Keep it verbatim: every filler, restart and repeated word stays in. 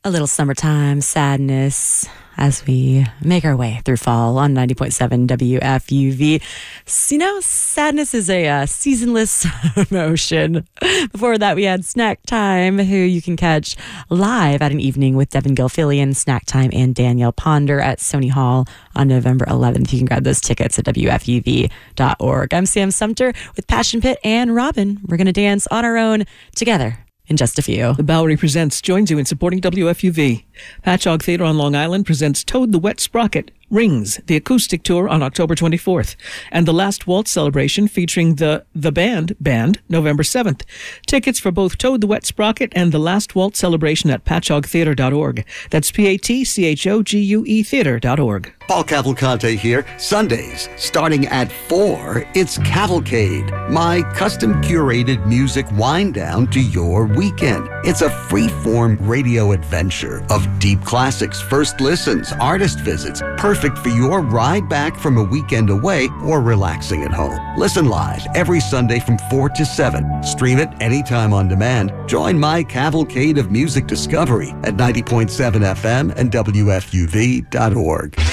A little summertime sadness as we make our way through fall on ninety point seven W F U V. So, you know, sadness is a uh, seasonless emotion. Before that, we had Snack Time, who you can catch live at an evening with Devin Gilfillian, Snack Time, and Danielle Ponder at Sony Hall on November eleventh. You can grab those tickets at W F U V dot org. I'm Sam Sumter with Passion Pit and Robin. We're going to dance on our own together in just a few. The Bowery Presents joins you in supporting W F U V. Patchogue Theatre on Long Island presents Toad the Wet Sprocket, Rings, the acoustic tour on October twenty-fourth, and the Last Waltz celebration featuring the The Band Band November seventh. Tickets for both Toad the Wet Sprocket and the Last Waltz celebration at patchogue theatre dot org. That's P A T C H O G U E theatre dot org. Paul Cavalcante here. Sundays, starting at four, it's Cavalcade, my custom-curated music wind-down to your weekend. It's a free-form radio adventure of deep classics, first listens, artist visits, perfect for your ride back from a weekend away or relaxing at home. Listen live every Sunday from four to seven. Stream it anytime on demand. Join my cavalcade of music discovery at ninety point seven F M and W F U V dot org.